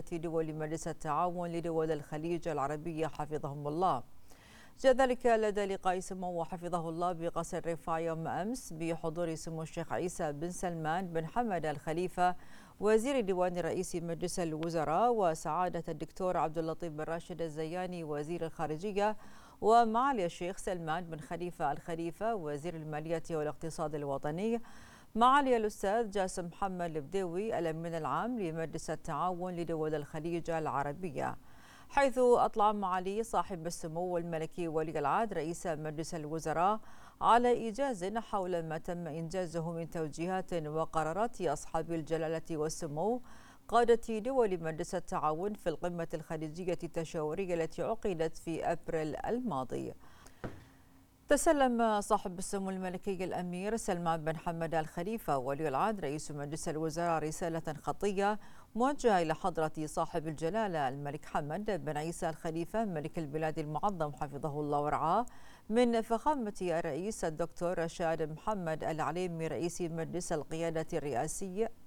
قادة دول مجلس التعاون لدول الخليج العربية حفظهم الله. جاء ذلك لدى لقاء سمو حفظه الله بقصر الرفاع يوم أمس بحضور سمو الشيخ عيسى بن سلمان بن حمد الخليفة وزير ديوان رئيس مجلس الوزراء، وسعادة الدكتور عبد اللطيف بن راشد الزياني وزير الخارجية، ومعالي الشيخ سلمان بن خليفة الخليفة وزير المالية والاقتصاد الوطني، معالي الأستاذ جاسم محمد البديوي الأمين العام لمجلس التعاون لدول الخليج العربية، حيث أطلع معالي صاحب السمو الملكي ولي العهد رئيس مجلس الوزراء على إيجاز حول ما تم إنجازه من توجيهات وقرارات أصحاب الجلالة والسمو قادة دول مجلس التعاون في القمة الخليجية التشاورية التي عقدت في أبريل الماضي. تسلم صاحب السمو الملكي الأمير سلمان بن حمد الخليفة ولي العهد رئيس مجلس الوزراء رسالة خطية موجهة إلى حضرة صاحب الجلالة الملك حمد بن عيسى الخليفة ملك البلاد المعظم حفظه الله ورعاه، من فخامة الرئيس الدكتور رشاد محمد العليمي رئيس مجلس القيادة الرئاسي